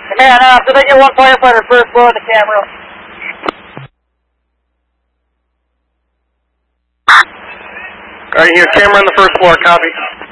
Man, so they get one firefighter first floor of the camera. Alright, here, camera on the first floor, copy.